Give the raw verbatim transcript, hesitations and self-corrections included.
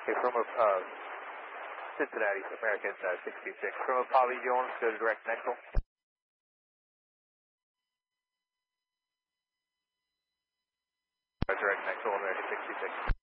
Okay, from a, uh, Cincinnati, American uh, six two six. From Apollo Jones, go to direct Nexel. Direct Nexel, American six two six.